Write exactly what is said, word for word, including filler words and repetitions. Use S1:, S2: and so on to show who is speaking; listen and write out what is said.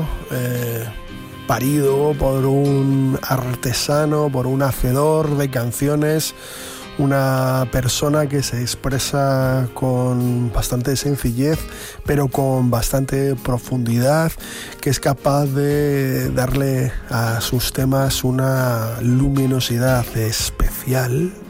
S1: disco eh, parido por un artesano, por un hacedor de canciones, una persona que se expresa con bastante sencillez, pero con bastante profundidad, que es capaz de darle a sus temas una luminosidad especial.